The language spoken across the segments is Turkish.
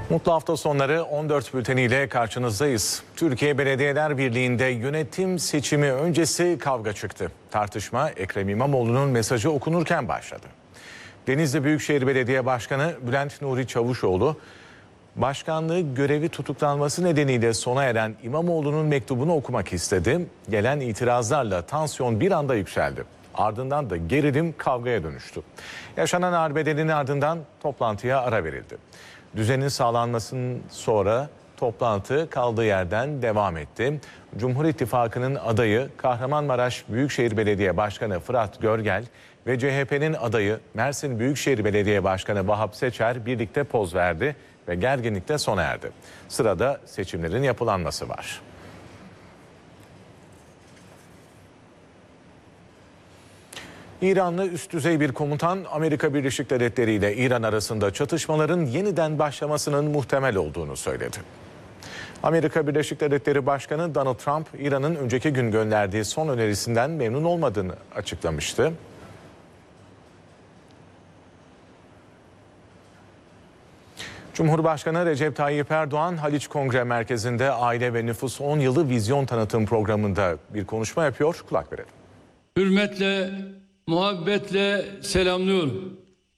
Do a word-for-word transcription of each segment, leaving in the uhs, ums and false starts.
Mutlu hafta sonları on dört bülteniyle karşınızdayız. Türkiye Belediyeler Birliği'nde yönetim seçimi öncesi kavga çıktı. Tartışma Ekrem İmamoğlu'nun mesajı okunurken başladı. Denizli Büyükşehir Belediye Başkanı Bülent Nuri Çavuşoğlu, başkanlığı görevi tutuklanması nedeniyle sona eren İmamoğlu'nun mektubunu okumak istedi. Gelen itirazlarla tansiyon bir anda yükseldi. Ardından da gerilim kavgaya dönüştü. Yaşanan arbelerin ardından toplantıya ara verildi. Düzenin sağlanmasının sonra toplantı kaldığı yerden devam etti. Cumhur İttifakı'nın adayı Kahramanmaraş Büyükşehir Belediye Başkanı Fırat Görgel ve C H P'nin adayı Mersin Büyükşehir Belediye Başkanı Vahap Seçer birlikte poz verdi ve gerginlikte sona erdi. Sırada seçimlerin yapılanması var. İranlı üst düzey bir komutan Amerika Birleşik Devletleri ile İran arasında çatışmaların yeniden başlamasının muhtemel olduğunu söyledi. Amerika Birleşik Devletleri Başkanı Donald Trump, İran'ın önceki gün gönderdiği son önerisinden memnun olmadığını açıklamıştı. Cumhurbaşkanı Recep Tayyip Erdoğan, Haliç Kongre Merkezi'nde Aile ve Nüfus on Yılı Vizyon Tanıtım Programı'nda bir konuşma yapıyor. Kulak verelim. Hürmetle, muhabbetle selamlıyorum.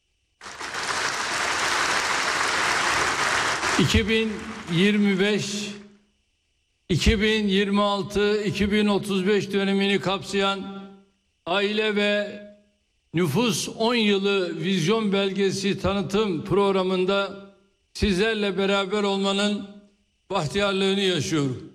iki bin yirmi beş iki bin yirmi altı iki bin otuz beş dönemini kapsayan Aile ve Nüfus on Yılı Vizyon Belgesi tanıtım programında sizlerle beraber olmanın bahtiyarlığını yaşıyorum.